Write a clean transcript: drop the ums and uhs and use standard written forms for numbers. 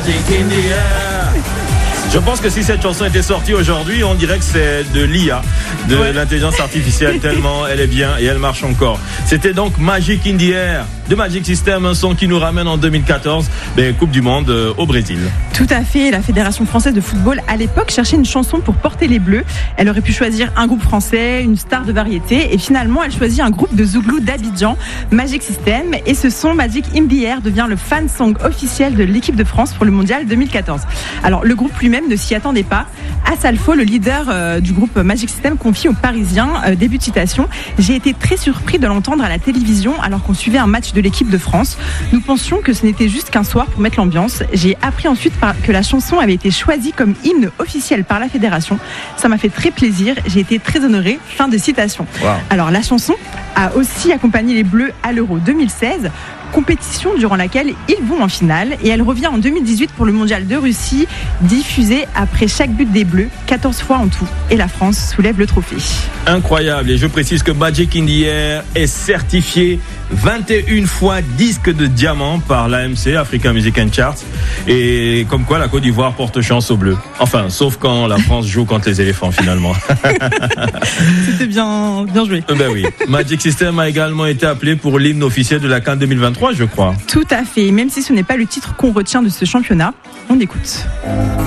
Magic in the air. Je pense que si cette chanson était sortie aujourd'hui, on dirait que c'est de l'IA, de l'intelligence artificielle, tellement elle est bien et elle marche encore. C'était donc Magic in the Air de Magic System, un son qui nous ramène en 2014, Coupe du Monde au Brésil. Tout à fait, la Fédération française de football à l'époque cherchait une chanson pour porter les Bleus. Elle aurait pu choisir un groupe français, une star de variété, et finalement elle choisit un groupe de Zouglou d'Abidjan, Magic System, et ce son Magic in the Air devient le fan song officiel de l'équipe de France pour le Mondial 2014. Alors le groupe lui-même ne s'y attendait pas. Assalfo, le leader du groupe Magic System, confie aux Parisiens, début de citation, « J'ai été très surpris de l'entendre à la télévision alors qu'on suivait un match de l'équipe de France. Nous pensions que ce n'était juste qu'un soir pour mettre l'ambiance. J'ai appris ensuite que la chanson avait été choisie comme hymne officiel par la fédération. Ça m'a fait très plaisir. J'ai été très honoré. » Fin de citation. Wow. Alors la chanson a aussi accompagné les Bleus à l'Euro 2016. Compétition durant laquelle ils vont en finale, et elle revient en 2018 pour le Mondial de Russie, diffusée après chaque but des Bleus, 14 fois en tout, et la France soulève le trophée. Incroyable, et je précise que Magic in the Air est certifié 21 fois disque de diamant par l'AMC, African Music and Charts, et comme quoi la Côte d'Ivoire porte chance aux Bleus. Enfin, sauf quand la France joue contre les éléphants finalement. C'était bien joué. Ben oui, Magic System a également été appelé pour l'hymne officiel de la CAN 2023, je crois. Tout à fait, même si ce n'est pas le titre qu'on retient de ce championnat, on écoute.